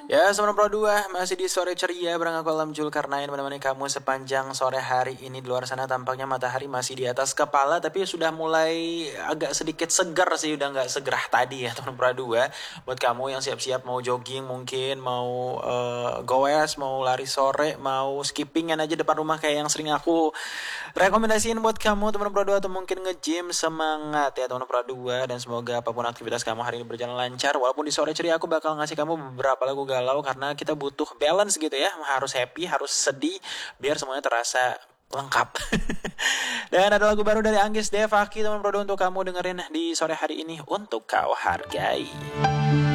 Ya, Sembilan Pro 2 masih di sore ceria bareng aku Alam Zulkarnain menemani kamu sepanjang sore hari ini. Di luar sana tampaknya matahari masih di atas kepala, tapi sudah mulai agak sedikit segar sih, udah nggak segerah tadi ya teman Pro 2. Buat kamu yang siap-siap mau jogging mungkin, mau goes, mau lari sore, mau skippingan aja depan rumah kayak yang sering aku rekomendasiin buat kamu teman Pro 2, atau mungkin nge-gym, semangat ya teman Pro 2, dan semoga apapun aktivitas kamu hari ini berjalan lancar. Walaupun di sore ceria aku bakal ngasih kamu beberapa lagu galau karena kita butuh balance gitu ya, harus happy, harus sedih biar semuanya terasa lengkap. Dan ada lagu baru dari Anggis Devaki teman Pro 2 untuk kamu dengerin di sore hari ini, Untuk Kau Hargai.